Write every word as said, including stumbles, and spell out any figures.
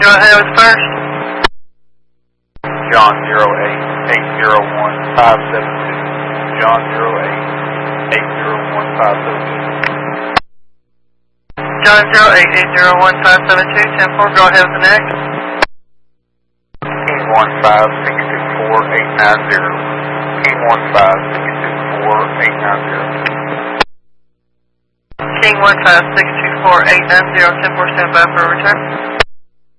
Go ahead with first. John zero eight eight zero one five seven two. John zero eight eight zero one five seven two. John zero eight eight zero one five seven two, ten four, go ahead with the next. King one five six two four eight nine zero. King one five six two four eight nine zero. King one five six two four eight nine zero, ten four, stand by for return.